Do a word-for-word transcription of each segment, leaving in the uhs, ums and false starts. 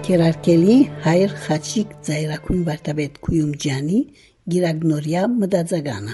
Ընկերարկելի հայր խաչիկ ծայրակույն վարտաբեդ Քույումջյանի գիրագնորյա մտածագանը։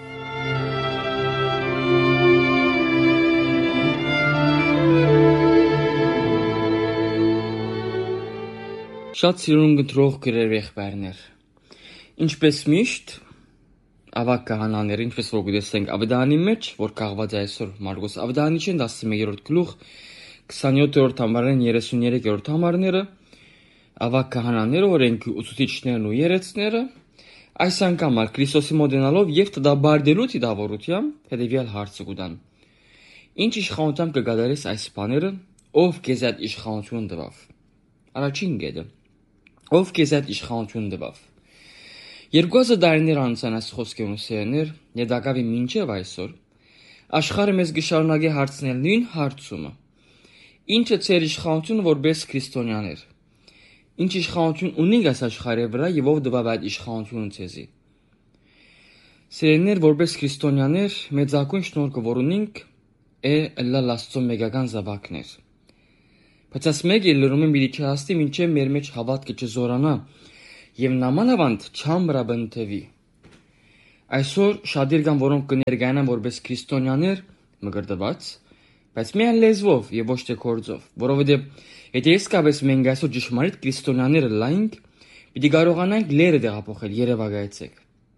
Շատ սիրուն գտրող գրեր եղբայրներ։ Ինչպես միշտ ավակ քահանաները, ինչպես որ գտեսենք Ավետարանի մեջ, որ կաղված է այսօր Մարկոս Ավետարանիչեն տասնմեկերորդ գլուխ քսաներորդ համարն երեսուններորդ համարները, ավակ քահանաները, օրենքի ուսուցիչներն ու երեցները, այս անգամ Քրիստոսի մոդենալով եւ տդաբարդելու դիտավորությամբ հետեւյալ հարցը կուտան. Ինչ իշխանությամբ կգադարես այս բաները, ով քեզ այդ իշխանություն տվավ։ Առաջին գեդը. ով քեզ այդ իշխանություն տվավ։ երկու հազար տարիներ անցան այս խոսքերն ու սերներ, ներդակավի մինչև այսօր աշխարհը մեզ կշարունակի հարցնել նույն հարցումը. Ինչ է ձեր իշխանությունը որպես քրիստոնյաներ։ Ինչ իշխանություն ունենք այս աշխարհի վրա եւ ով տվավ այդ իշխանությունը ձեզի։ Սերներ որպես քրիստոնյաներ մեծակույն շնորհքը որ ունենք է Ալլահ Աստծո մեգական զավակներ։ Բայց այս մեկը լրում եմ պիտի չհասնի մինչև մեր մեջ հավատքը չզորանա եւ նամանավանդ չամրաբնթվի։ Այսօր շատեր կան որոնք կներկայանան որպես քրիստոնյաներ մգրտված, բայց միայն լեզվով եւ ոչ թե գործով, որովհետեւ եթե իսկապես մենք այսօր ճշմարիտ քրիստոնյաները լայնք, պիտի կարողանանք լերը տեղափոխել Երևանայցեք։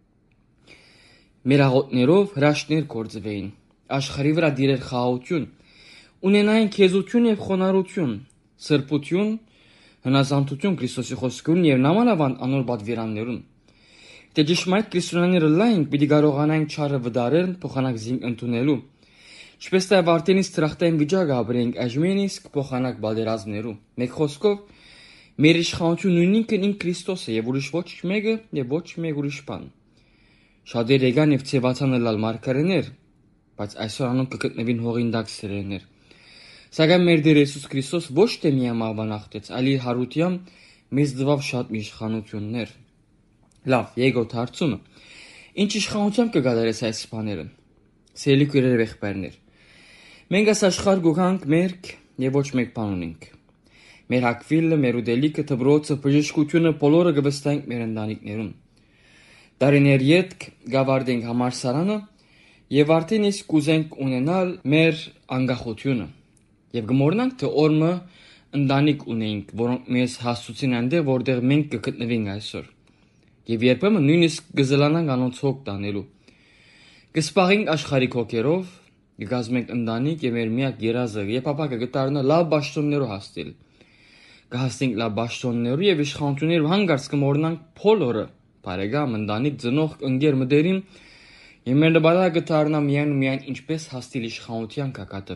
Մեր աղոթներով հրաշքներ գործվեին, աշխարհի վրա դիրեր խաղաղություն, ունենային քեզություն եւ խոնարհություն, սրբություն, հնազանդություն Քրիստոսի խոսքերուն եւ նամանավանդ անոր պատվիրաններուն։ Եթե ճշմարիտ քրիստոնյաները լայնք, պիտի կարողանանք չարը վդարել, փոխանակ զինք ընդունելու։ Ինչպես թե արդենից տրախտային վիճակը ապրենք այժմ իսկ փոխանակ բادرազմներու։ Մեկ խոսքով մեր իշխանությունն ունինքն ին Քրիստոսը եւ ուրիշ ոչ մեկը եւ ոչ մեկ ուրիշ բան։ Շատեր եկան եւ ցեվացան լալ մարգարեներ, բայց այսօր անոնք կգտնվին հողին տակ սերերներ։ Սակայն մեր Տեր Հիսուս Քրիստոս ոչ թե միամաղ ախտեց, այլ իր հարությամբ մեզ տվավ շատ մի իշխանություններ։ Լավ, եկոտ հարցումը. Ինչ իշխանությամբ կգադարես այս բաները։ Սիրելի քույրեր եղբայրներ, մենք այս աշխարհ գուքանք մերկ եւ ոչ մեկ բան ունենք։ Մեր հակվիլը, մեր ուդելիքը, դբրոցը, բժշկությունը բոլորը կվստահենք մեր ընտանիքներուն։ Տարիներ յետք գավարդենք համալսարանը եւ արդեն իսկ կուզենք ունենալ մեր անկախությունը։ Եվ գմորնանք թե օրը ընտանիք ունենք, որոնք մեզ հասցուցին այնտեղ, որտեղ մենք կգտնվենք այսօր։ Եվ երբեմն նույնիսկ գզելանանք անոնց հոգ տանելու։ Կսպաղենք աշխարհիկ հոգերով, կգազմենք ընտանիք եւ մեր միակ երազը եւ ապակը կդառնա լավ ճաշտոններով հասնել։ Կհասնենք լավ ճաշտոններով եւ իշխանություններով հանգարց կմոռնանք բոլորը, բարեկամ, ընտանիք, ծնող, ընկեր, մտերիմ եւ մեր նպատակը դառնա միայն ու միայն ինչպես հասնել իշխանության կակատը։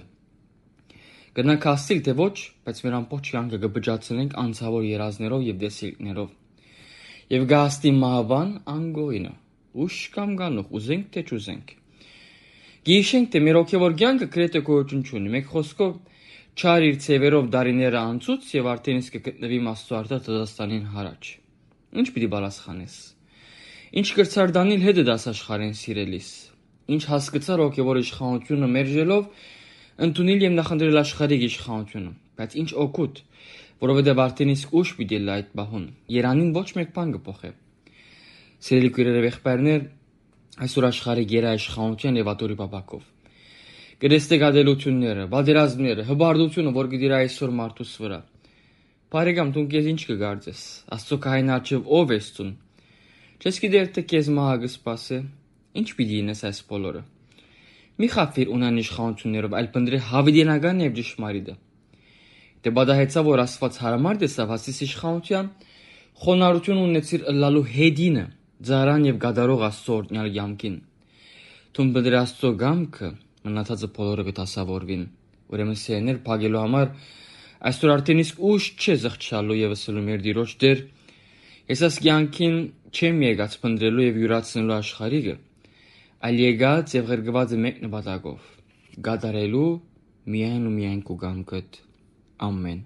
Գնանք հասնել թե ոչ, բայց մեր ամբողջ կյանքը կբջացնենք անցավոր երազներով եւ դեսիլներով։ Եվ գահստի մահվան անգոյնը, ուշ կամ գանուխ, ուզենք թե չուզենք։ Գիշենք թե մեր հոգևոր կյանքը գրեթե գոյություն չունի, մեկ խոսքով չար իր ցևերով դարիները անցուց եւ արդեն իսկ կգտնվի Աստծո Դասաստանին հարաճ։ Ինչ պիտի բալասխանես։ Ինչ կրծար դանիլ հետը դաս աշխարհեն սիրելիս։ Ինչ հասկացար հոգևոր իշխանությունը մերժելով ընդունել եւ նախընտրել աշխարհիկ իշխանությունը, բայց ինչ օգուտ, որովհետեւ արդեն իսկ ուշ պիտի լա այդ բահուն։ Երանին ոչ մեկ բան կփոխե։ Սիրելի քույրեր եղբայրներ, այսօր աշխարհի գերաիշխանության եւ ատորի բաբակով։ Կրեստե գադելությունները, բادرազմները, հբարդությունը, որ գդիր այսօր մարդուս վրա։ Բարեկամ, դու քեզ ինչ կգարձես։ Աստծո քահին արջև ով ես դու։ Չես գիտեր թե քեզ մահը կսպասե։ Ինչ պիտի ինես այս բոլորը։ Մի խափիր ունան իշխանություններով, այլ բնդրե հավիտենական եւ ճշմարիտը։ Դե բադահեցա որ Աստված հարամար դեսավ հասիս իշխանության, խոնարհություն ունեցիր ըլլալու հետինը, ծարան եւ գադարող Աստծո օրհնյալ կամքին։ Թուն բնդրե Աստծո կամքը մնացածը բոլորը կտասավորվին։ Ուրեմն սերներ փակելու համար այսօր արդեն իսկ ուշ չէ զղջալու եւ ասելու մեր Տիրոջ Տեր, ես այս կյանքին չեմ եկած բնդրելու եւ յուրացնելու աշխարհիկը, այլ եկած եւ ղրկված մեկ նպատակով՝ գադարելու միայն ու միայն քո կամքդ։ Ամեն։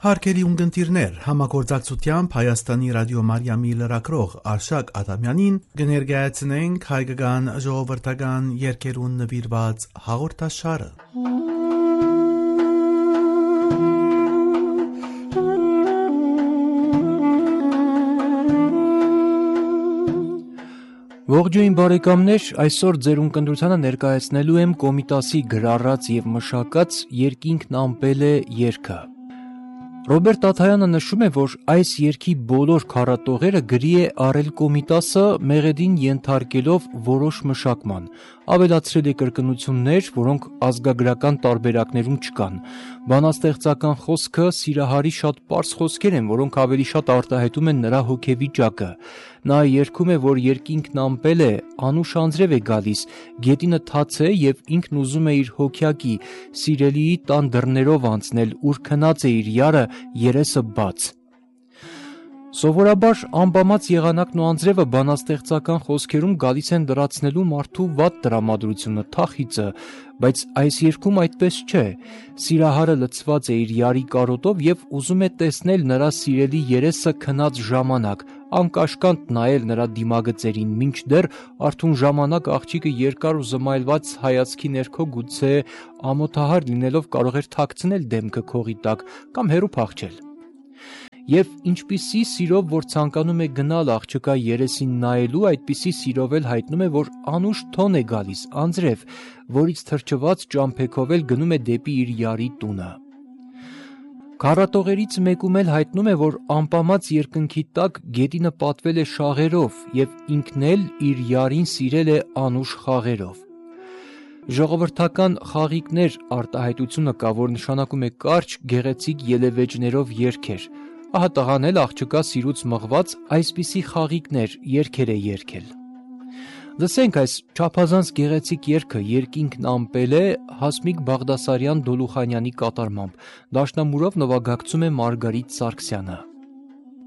Հարգելի ունկնդիրներ, համագործակցությամբ Հայաստանի ռադիո Մարիամի լրագրող Արշակ Ադամյանին կներկայացնենք հայկական ժողովրդական երգերուն նվիրված հաղորդաշարը։ Ողջույն բարեկամներ, այսօր ձեր ունկնդրությանը ներկայացնելու եմ Կոմիտասի գրառած եւ մշակած «Երկինքն ամպել է» երգը։ Ռոբերտ Աթայանը նշում է, որ այս երգի բոլոր քառատողերը գրի է արել Կոմիտասը մեղեդին ենթարկելով որոշ մշակման, ավելացրել է կրկնություններ, որոնք ազգագրական տարբերակներում չկան։ Բանաստեղծական խոսքը Սիրահարի շատ պարզ խոսքեր են, որոնք ավելի շատ արտահայտում են նրա հոգեվիճակը։ Նա երգում է, որ երկինքն ամպել է, անուշ անձրև է գալիս, գետինը թաց է եւ ինքն ուզում է իր հոգյակի, սիրելիի տան դռներով անցնել, ուր քնած է իր յարը, երեսը բաց։ Սովորաբար ամպամած եղանակն ու անձրևը բանաստեղծական խոսքերում գալիս են լրացնելու մարդու վատ տրամադրությունը, թախիծը, բայց այս երգում այդպես չէ։ Սիրահարը լցված է իր յարի կարոտով եւ ուզում է տեսնել նրա սիրելի երեսը քնած ժամանակ, անկաշկանդ նայել նրա դիմագծերին, մինչդեռ արթուն ժամանակ աղջիկը երկար ու զմայլված հայացքի ներքո գուցե ամոթահար լինելով կարող էր թաքցնել դեմքը քողի տակ կամ հեռու փախչել։ Եվ ինչպիսի սիրով, որ ցանկանում է գնալ աղջկա երեսին նայելու, այդպիսի սիրով էլ հայտնում է, որ անուշ թոն է գալիս, անձրև, որից թրջված ճամփեքով էլ գնում է դեպի իր յարի տունը։ Քառատողերից մեկում էլ հայտնում է, որ ամպամած երկնքի տակ գետինը պատվել է շաղերով եւ ինքն էլ իր յարին սիրել է անուշ խաղերով։ Ժողովրդական խաղիկներ արտահայտությունը կա, որ նշանակում է կարճ, գեղեցիկ ելևէջներով երգեր։ Ահա տղան էլ աղջկա սիրուց մղված այսպիսի խաղիկներ երգեր է երգել։ Լսենք այս չափազանց գեղեցիկ երգը «Երկինքն ամպել է» Հասմիկ Բաղդասարյան Դոլուխանյանի կատարմամբ, դաշնամուրով նվագակցում է Մարգարիտ Սարգսյանը։